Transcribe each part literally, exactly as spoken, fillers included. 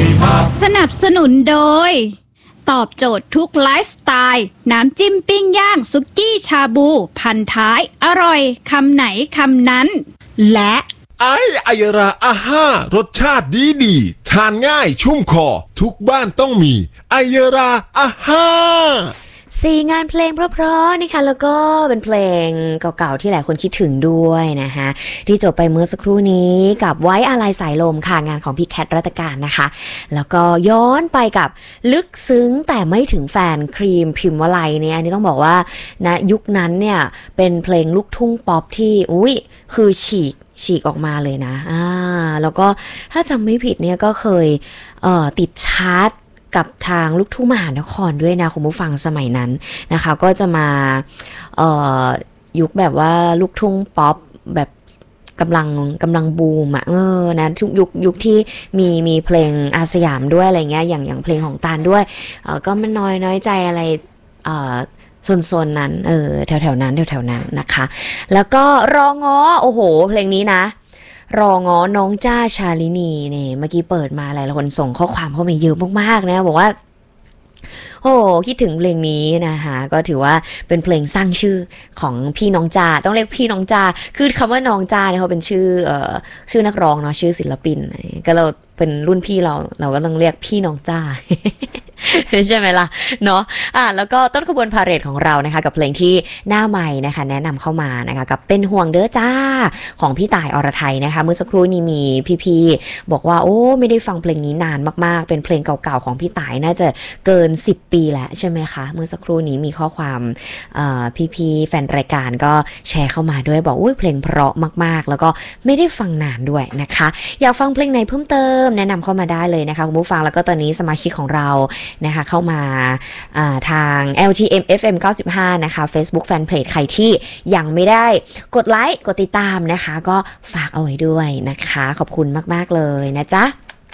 สนับสนุนโดยตอบโจทย์ทุกไลฟ์สไตล์น้ำจิ้มปิ้งย่างสุกี้ชาบูพันท้ายอร่อยคำไหนคำนั้นและไอไอราอาห้ารสชาติดีดีทานง่ายชุ่มคอทุกบ้านต้องมีไอราอาห้าสี่งานเพลงเพราะๆนะคะแล้วก็เป็นเพลงเก่าๆที่หลายคนคิดถึงด้วยนะคะที่จบไปเมื่อสักครู่นี้กับไว้อาลัยสายลมค่ะงานของพี่แคทรัตการนะคะแล้วก็ย้อนไปกับลึกซึ้งแต่ไม่ถึงแฟนครีมพิมพ์วลัยเนี่ยอันนี้ต้องบอกว่านะยุคนั้นเนี่ยเป็นเพลงลูกทุ่งป๊อปที่อุ้ยคือฉีกฉีกออกมาเลยนะอ่าแล้วก็ถ้าจำไม่ผิดเนี่ยก็เคยเอ่อติดชาร์ตกับทางลูกทุ่งมหานครด้วยนะคุณผู้ฟังสมัยนั้นนะคะก็จะมาเอ่อยุคแบบว่าลูกทุ่งป๊อปแบบกำลังกำลังบูมอ่ะเออนะทุกยุคยุคที่มีมีเพลงอาสยามด้วยอะไรเงี้ยอย่างอย่างเพลงของตาลด้วยเออก็มันน้อยน้อยใจอะไรเอ่อโซนๆนั้นเออแถวๆนั้นแถวๆนั้นนะคะแล้วก็รอง้อโอ้โหเพลงนี้นะรอง้อน้องจ้าชาลินีเนี่ยเมื่อกี้เปิดมาหลายคนส่งข้อความเข้ามาเยอะมากๆนะบอกว่าโอ้คิดถึงเพลงนี้นะคะก็ถือว่าเป็นเพลงสร้างชื่อของพี่น้องจาต้องเรียกพี่น้องจาคือคำว่าน้องจาเนี่ยเขาเป็นชื่อเอ่อชื่อนักร้องเนาะชื่อศิลปินก็เราเป็นรุ่นพี่เราเราก็ต้องเรียกพี่น้องจ้า ใช่ไหมล่ะเนาะอ่ะแล้วก็ต้นขบวนพาเหรดของเรานะคะกับเพลงที่หน้าใหม่นะคะแนะนำเข้ามานะคะกับเป็นห่วงเด้อจ้าของพี่ต่ายอรไทยนะคะเมื่อสักครู่นี้มีพี่ๆบอกว่าโอ้ไม่ได้ฟังเพลงนี้นานมากๆเป็นเพลงเก่าๆของพี่ต่ายน่าจะเกินสิบปีแล้วใช่ไหมคะเมื่อสักครู่นี้มีข้อความพี่ๆแฟนรายการก็แชร์เข้ามาด้วยบอกอุ้ยเพลงเพราะมากๆแล้วก็ไม่ได้ฟังนานด้วยนะคะอยากฟังเพลงไหนเพิ่มเติมแนะนำเข้ามาได้เลยนะคะคุณผู้ฟังแล้วก็ตอนนี้สมาชิกของเรานะคะเข้ามาทาง แอล ที เอ็ม เอฟ เอ็ม เก้าสิบห้านะคะ Facebook Fanpage ใครที่ยังไม่ได้กดไลค์กดติดตามนะคะก็ฝากเอาไว้ด้วยนะคะขอบคุณมากๆเลยนะจ๊ะ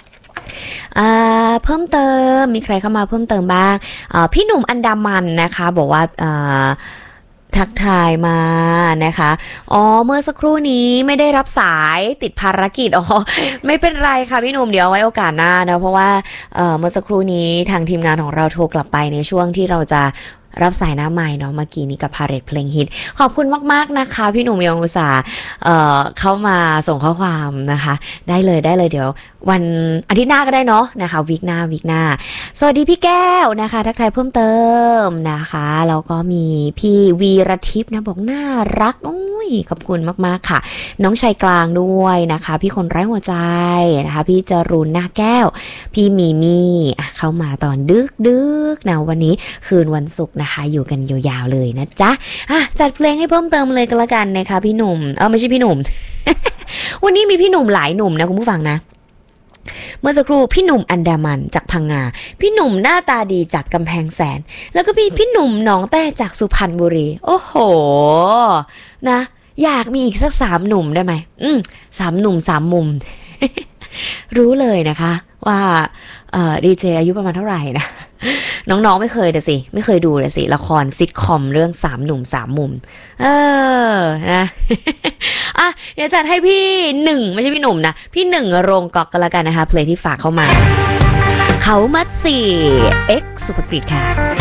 เพิ่มเติมมีใครเข้ามาเพิ่มเติมบ้างพี่หนุ่มอันดามันนะคะบอกว่าทักทายมานะคะอ๋อเมื่อสักครู่นี้ไม่ได้รับสายติดภารกิจอ๋อไม่เป็นไรค่ะพี่หนุ่มเดี๋ยวไว้โอกาสหน้านะเพราะว่าเอ่อเมื่อสักครู่นี้ทางทีมงานของเราโทรกลับไปในช่วงที่เราจะรับสายหน้าใหม่เนาะเมื่อกี้นี้กับพาเหรดเพลงฮิตขอบคุณมากๆนะคะพี่หนุ่มยังอุตส่าห์เอ่อเข้ามาส่งข้อความนะคะได้เลยได้เลยเดี๋ยววันอาทิตย์หน้าก็ได้เนาะนะคะวีคหน้าวีคหน้าสวัสดีพี่แก้วนะคะทักทายเพิ่มเติมนะคะแล้วก็มีพี่วีรทิพย์นะบอกน่ารักอุ้ยขอบคุณมากๆค่ะน้องชายกลางด้วยนะคะพี่คนไร้หัวใจนะคะพี่จรูนหน้าแก้วพี่มีมี่เข้ามาตอนดึกดึกนะวันนี้คืนวันศุกร์นะคะอยู่กันยาวๆเลยนะจ๊ะอ่ะจัดเพลงให้เพิ่มเติมเลยก็แล้วกันนะคะพี่หนุ่มเออไม่ใช่พี่หนุ่ม วันนี้มีพี่หนุ่มหลายหนุ่มนะคุณผู้ฟังนะเมื่อสักครู่พี่หนุ่มอันดามันจากพังงาพี่หนุ่มหน้าตาดีจากกำแพงแสนแล้วก็พี่พี่หนุ่มหนองแต้จากสุพรรณบุรีโอ้โหนะอยากมีอีกสักสามหนุ่มได้ไหมอืมสามหนุ่มสามมุม รู้เลยนะคะว่าดีเจอายุประมาณเท่าไหร่นะน้องๆไม่เคยเด้อสิไม่เคยดูเลยสิละครซิทคอมเรื่องสามหนุ่มสามมุมเออนะอ่ะเดี๋ยวจัดให้พี่หนึ่งไม่ใช่พี่หนุ่มนะพี่หนึ่งโรงกอกกันละกันนะคะเพลงที่ฝากเข้ามาเขามัดสี่ X สุภกฤษค่ะ